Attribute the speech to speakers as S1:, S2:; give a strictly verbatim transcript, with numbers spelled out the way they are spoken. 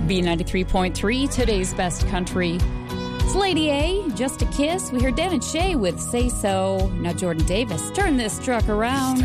S1: B ninety-three point three, today's best country. It's Lady A, Just a Kiss. We heard Dan and Shay with Say So. Now Jordan Davis, turn this truck around.